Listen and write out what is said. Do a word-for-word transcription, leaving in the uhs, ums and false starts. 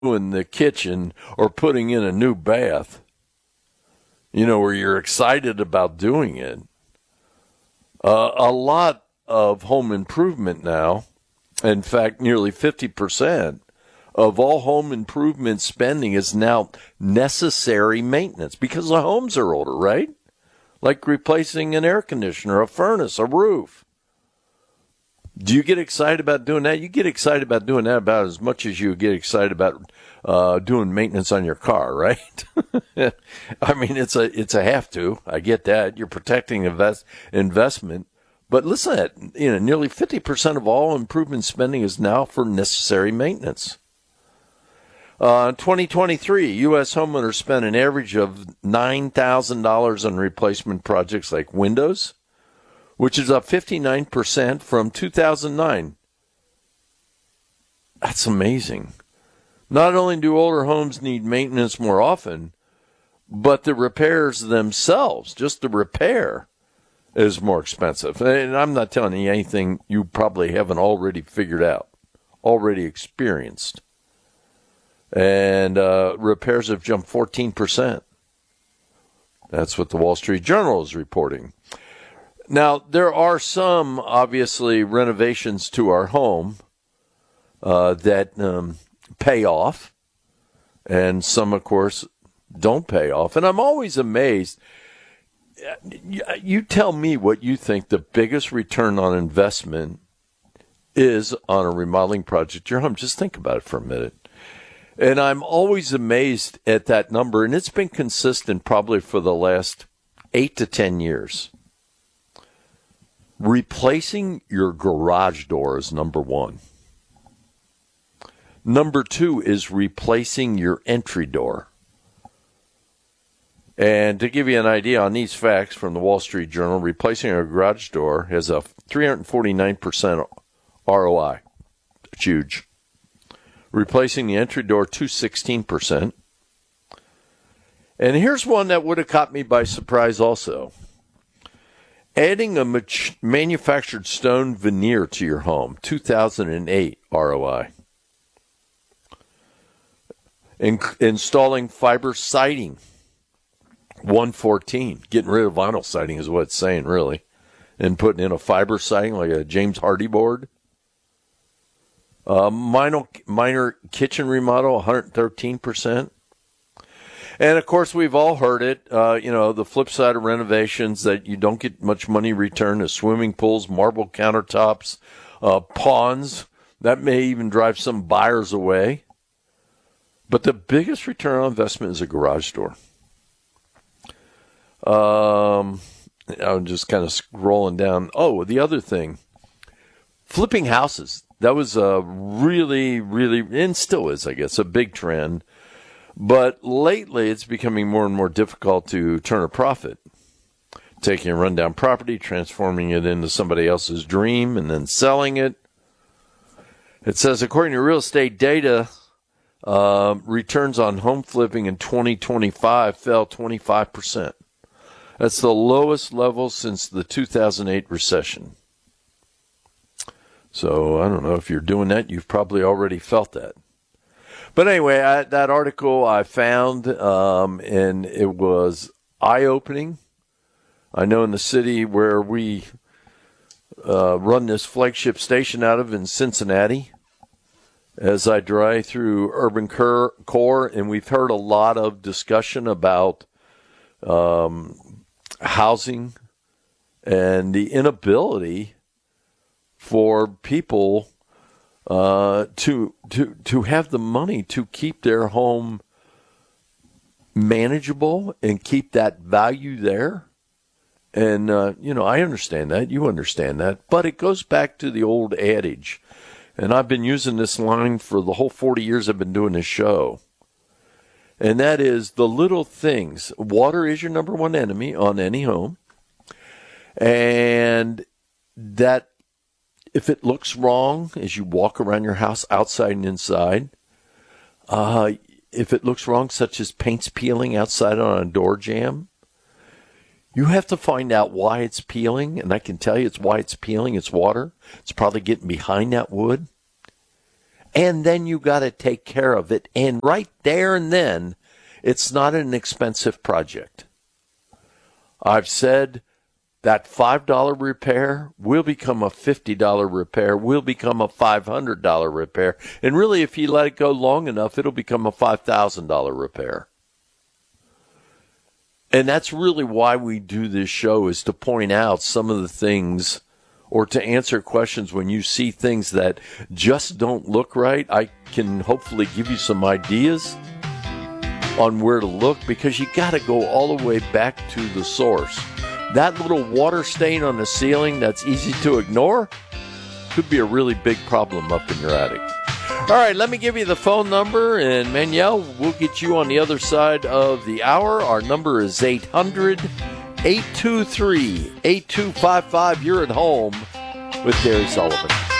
in the kitchen or putting in a new bath, you know, where you're excited about doing it. Uh, a lot of home improvement now, in fact, nearly fifty percent of all home improvement spending is now necessary maintenance because the homes are older, right? Like replacing an air conditioner, a furnace, a roof. Do you get excited about doing that? You get excited about doing that about as much as you get excited about uh, doing maintenance on your car, right? I mean, it's a it's a have to. I get that. You're protecting invest, investment. But listen to that. You know, nearly fifty percent of all improvement spending is now for necessary maintenance. Uh, in twenty twenty-three, U S homeowners spent an average of nine thousand dollars on replacement projects like windows, which is up fifty-nine percent from two thousand nine. That's amazing. Not only do older homes need maintenance more often, but the repairs themselves, just the repair, is more expensive. And I'm not telling you anything you probably haven't already figured out, already experienced. And uh, repairs have jumped fourteen percent. That's what the Wall Street Journal is reporting. Now, there are some, obviously, renovations to our home uh, that um, pay off, and some, of course, don't pay off. And I'm always amazed. You tell me what you think the biggest return on investment is on a remodeling project at your home. Just think about it for a minute. And I'm always amazed at that number, and it's been consistent probably for the last eight to ten years. Replacing your garage door is number one. Number two is replacing your entry door. And to give you an idea on these facts from the Wall Street Journal, replacing a garage door has a three hundred forty-nine percent R O I. It's huge. Replacing the entry door, two hundred sixteen percent. And here's one that would have caught me by surprise also. Adding a mat- manufactured stone veneer to your home, two thousand eight R O I. In- installing fiber siding, one fourteen. Getting rid of vinyl siding is what it's saying, really. And putting in a fiber siding like a James Hardie board. Uh, minor, minor kitchen remodel, one hundred thirteen percent. And, of course, we've all heard it. Uh, you know, the flip side of renovations that you don't get much money returned is swimming pools, marble countertops, uh, ponds. That may even drive some buyers away. But the biggest return on investment is a garage door. Um, I'm just kind of scrolling down. Oh, the other thing, flipping houses. That was a really, really, and still is, I guess, a big trend. But lately, it's becoming more and more difficult to turn a profit. Taking a rundown property, transforming it into somebody else's dream, and then selling it. It says, according to real estate data, uh, returns on home flipping in twenty twenty-five fell twenty-five percent. That's the lowest level since the two thousand eight recession. So I don't know if you're doing that. You've probably already felt that. But anyway, I, that article I found, um, and it was eye-opening. I know in the city where we uh, run this flagship station out of in Cincinnati, as I drive through urban core, and we've heard a lot of discussion about um, housing and the inability for people uh, to to to have the money to keep their home manageable and keep that value there. And, uh, you know, I understand that. You understand that. But it goes back to the old adage. And I've been using this line for the whole forty years I've been doing this show. And that is the little things. Water is your number one enemy on any home. And that if it looks wrong as you walk around your house outside and inside, uh, if it looks wrong, such as paint's peeling outside on a door jamb, you have to find out why it's peeling, and I can tell you it's why it's peeling. It's water. It's probably getting behind that wood. And then you got to take care of it. And right there and then, it's not an expensive project. I've said that five dollar repair will become a fifty dollar repair, will become a five hundred dollar repair. And really, if you let it go long enough, it'll become a five thousand dollar repair. And that's really why we do this show, is to point out some of the things, or to answer questions when you see things that just don't look right. I can hopefully give you some ideas on where to look, because you got to go all the way back to the source. That little water stain on the ceiling that's easy to ignore could be a really big problem up in your attic. All right, let me give you the phone number, and Manuel, we'll get you on the other side of the hour. Our number is eight hundred, eight two three, eight two five five. You're at home with Gary Sullivan.